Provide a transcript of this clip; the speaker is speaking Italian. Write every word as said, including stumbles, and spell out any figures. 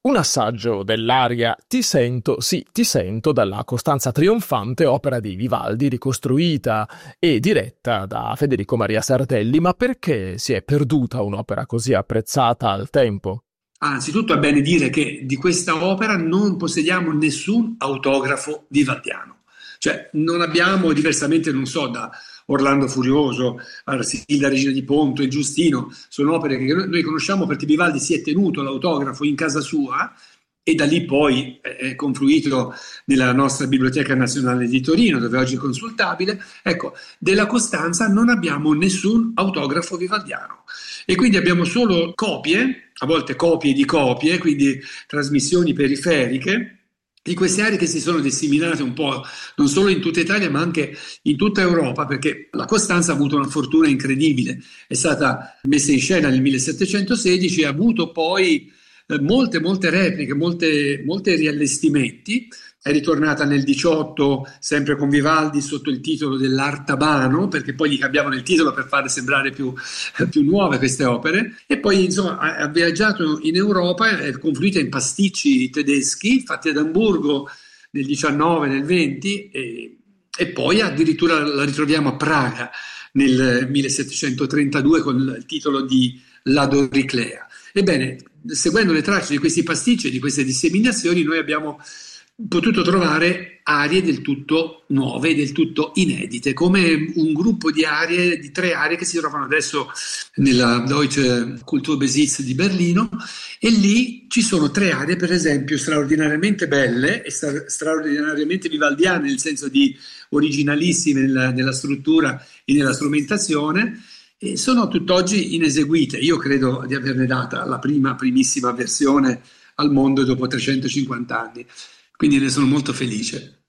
Un assaggio dell'aria Ti sento, sì, ti sento dalla Costanza trionfante, opera di Vivaldi ricostruita e diretta da Federico Maria Sardelli. Ma perché si è perduta un'opera così apprezzata al tempo? Anzitutto è bene dire che di questa opera non possediamo nessun autografo vivaldiano, cioè non abbiamo, diversamente non so, da Orlando Furioso, Arsilda Regina di Ponto e Giustino, sono opere che noi conosciamo perché Vivaldi si è tenuto l'autografo in casa sua e da lì poi è confluito nella nostra Biblioteca Nazionale di Torino, dove oggi è consultabile. Ecco, della Costanza non abbiamo nessun autografo vivaldiano e quindi abbiamo solo copie, a volte copie di copie, quindi trasmissioni periferiche di queste aree che si sono disseminate un po' non solo in tutta Italia ma anche in tutta Europa, perché la Costanza ha avuto una fortuna incredibile, è stata messa in scena nel millesettecentosedici e ha avuto poi eh, molte molte repliche, molte, molte riallestimenti. È ritornata nel diciotto sempre con Vivaldi sotto il titolo dell'Artabano, perché poi gli cambiavano il titolo per farle sembrare più, più nuove queste opere, e poi insomma ha, ha viaggiato in Europa, è confluita in pasticci tedeschi fatti ad Amburgo nel diciannove, nel venti e, e poi addirittura la ritroviamo a Praga nel millesettecentotrentadue con il titolo di La Doriclea. Ebbene, seguendo le tracce di questi pasticci e di queste disseminazioni, noi abbiamo potuto trovare arie del tutto nuove, del tutto inedite, come un gruppo di arie, di tre arie che si trovano adesso nella Deutsche Kulturbesitz di Berlino, e lì ci sono tre arie, per esempio, straordinariamente belle e stra- straordinariamente vivaldiane, nel senso di originalissime nella, nella struttura e nella strumentazione, e sono tutt'oggi ineseguite. Io credo di averne data la prima, primissima versione al mondo dopo trecentocinquanta anni. Quindi ne sono molto felice.